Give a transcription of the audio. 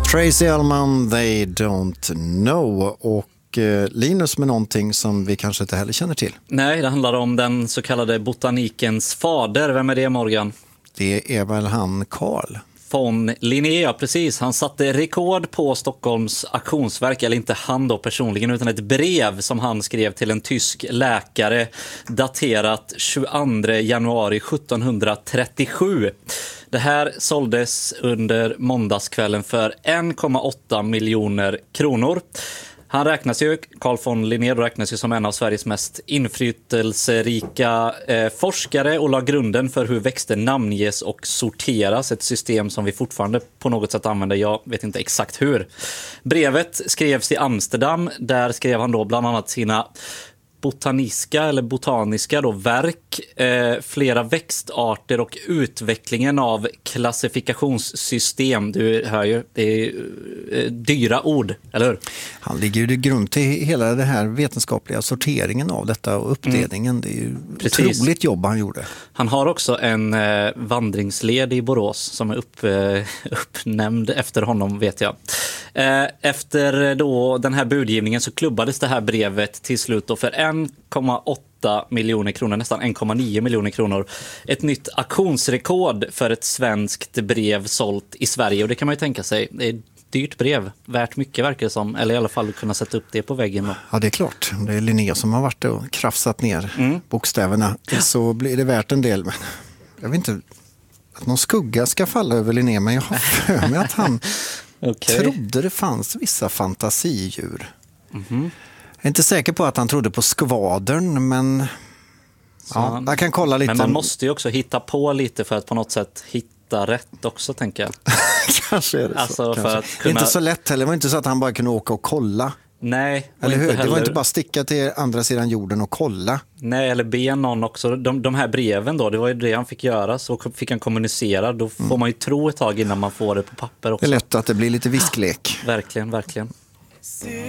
Tracy Ullman, They Don't Know. Och Linus med någonting som vi kanske inte heller känner till. Nej, det handlar om den så kallade botanikens fader. Vem är det, Morgan? Det är väl han Carl von Linné, ja, precis. Han satte rekord på Stockholms auktionsverk, eller inte han då personligen, utan ett brev som han skrev till en tysk läkare daterat 22 januari 1737. Det här såldes under måndagskvällen för 1,8 miljoner kronor. Han räknas ju, Carl von Linné räknas ju som en av Sveriges mest inflytelserika forskare och la grunden för hur växter namnges och sorteras. Ett system som vi fortfarande på något sätt använder, jag vet inte exakt hur. Brevet skrevs i Amsterdam, där skrev han då bland annat sina botaniska då, verk, flera växtarter och utvecklingen av klassifikationssystem. Du hör ju, det är dyra ord, eller hur? Han ligger ju till grund till hela det här vetenskapliga sorteringen av detta och uppdelningen. Det är ju otroligt jobb han gjorde. Han har också en vandringsled i Borås som är uppnämnd efter honom, vet jag. Efter då den här budgivningen så klubbades det här brevet till slut då för 1,8 miljoner kronor, nästan 1,9 miljoner kronor. Ett nytt auktionsrekord för ett svenskt brev sålt i Sverige. Och det kan man ju tänka sig, det är ett dyrt brev, värt mycket verkar det som. Eller i alla fall kunna sätta upp det på väggen då. Ja, det är klart. Det är Linné som har varit och krafsat ner bokstäverna. Så blir det värt en del. Men jag vet inte att någon skugga ska falla över Linné, men jag har för mig att han trodde det fanns vissa fantasidjur. Jag är inte säker på att han trodde på skvadern, men ja, jag kan kolla lite. Men man måste ju också hitta på lite för att på något sätt hitta rätt också, tänker jag. Kanske är det alltså, så. för att Det är inte så lätt heller. Det var inte så att han bara kunde åka och kolla. Nej. Eller hur? Det var inte bara sticka till andra sidan jorden och kolla. Nej, eller be någon också. De här breven då, det var ju det han fick göra. Så fick han kommunicera. Då får man ju tro ett tag innan man får det på papper också. Det är lätt att det blir lite visklek. Verkligen, verkligen.